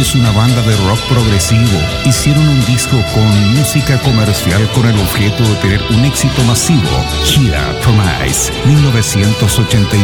es una banda de rock progresivo. Hicieron un disco con música comercial con el objeto de tener un éxito masivo. Gira Promise, 1989.